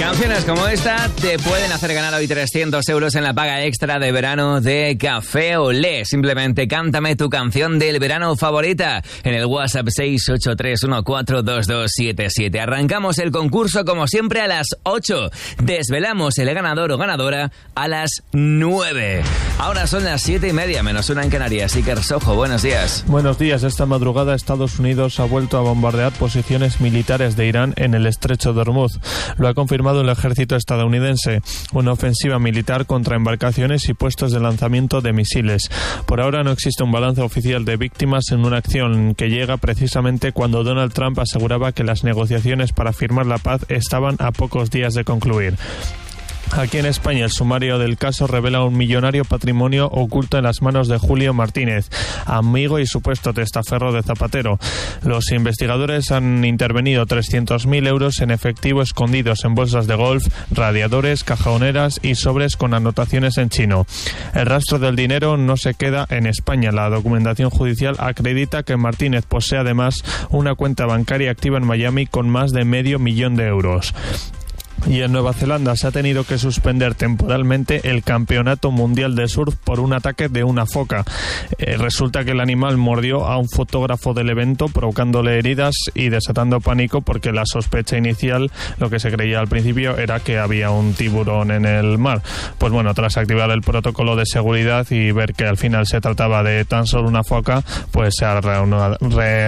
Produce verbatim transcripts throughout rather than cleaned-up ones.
Canciones como esta te pueden hacer ganar hoy trescientos euros en la paga extra de verano de Café Olé. Simplemente cántame tu canción del verano favorita en el WhatsApp seis ocho tres uno cuatro dos dos siete siete. Arrancamos el concurso como siempre a las ocho. Desvelamos el ganador o ganadora a las nueve. Ahora son las siete y media menos una en Canarias. Iker Sojo, buenos días. Buenos días. Esta madrugada Estados Unidos ha vuelto a bombardear posiciones militares de Irán en el estrecho de Hormuz. Lo ha confirmado el ejército estadounidense, una ofensiva militar contra embarcaciones y puestos de lanzamiento de misiles. Por ahora no existe un balance oficial de víctimas en una acción que llega precisamente cuando Donald Trump aseguraba que las negociaciones para firmar la paz estaban a pocos días de concluir. Aquí en España, el sumario del caso revela un millonario patrimonio oculto en las manos de Julio Martínez, amigo y supuesto testaferro de Zapatero. Los investigadores han intervenido trescientos mil euros en efectivo escondidos en bolsas de golf, radiadores, cajoneras y sobres con anotaciones en chino. El rastro del dinero no se queda en España. La documentación judicial acredita que Martínez posee además una cuenta bancaria activa en Miami con más de medio millón de euros. Y en Nueva Zelanda se ha tenido que suspender temporalmente el Campeonato Mundial de Surf por un ataque de una foca. Eh, resulta que el animal mordió a un fotógrafo del evento, provocándole heridas y desatando pánico, porque la sospecha inicial, lo que se creía al principio, era que había un tiburón en el mar. Pues bueno, tras activar el protocolo de seguridad y ver que al final se trataba de tan solo una foca, pues se ha reanudado. Re,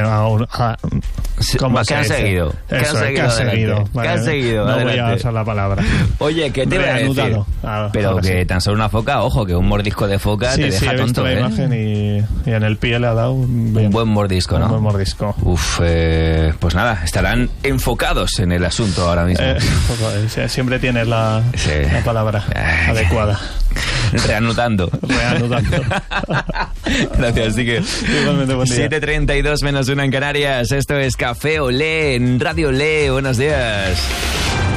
¿Cómo ¿Qué han seguido? ¿Qué han seguido? ¿Qué han seguido? ¿Qué han seguido? No voy a usar la palabra. Oye, ¿qué te iba a decir? Ah, Pero que sí. Tan solo una foca, ojo, que un mordisco de foca sí, te deja sí, he tonto, visto la ¿eh? imagen y, y en el pie le ha dado un, bien, un buen mordisco, ¿no? Un buen mordisco. Uf, eh, pues nada, estarán enfocados en el asunto ahora mismo. Eh, pues, siempre tienes la, sí. la palabra eh, adecuada. Reanudando. Reanudando. Gracias, así que igualmente, buen día. siete treinta y dos menos una en Canarias. Esto es Café Olé en Radio Olé. Buenos días.